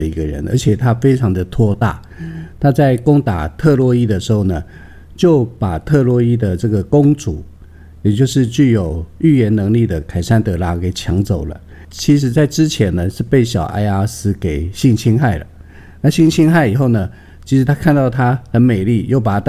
的一个人，而且他非常的托大。他在攻打特洛伊的时候呢，就把特洛伊的这个公主，也就是具有预言能力的凯珊德拉给抢走了。其实在之前呢，是被小埃阿斯给性侵害了。那性侵害以后呢，其实他看到她很美丽，又把她